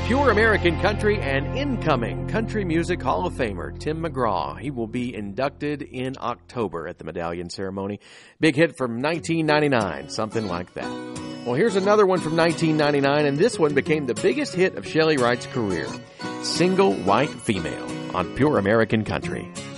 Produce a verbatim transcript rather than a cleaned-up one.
Pure American Country and incoming Country Music Hall of Famer Tim McGraw. He will be inducted in October at the medallion ceremony. Big hit from nineteen ninety-nine, something like that. Well, here's another one from nineteen ninety-nine, and this one became the biggest hit of Shelley Wright's career. Single White Female on Pure American Country.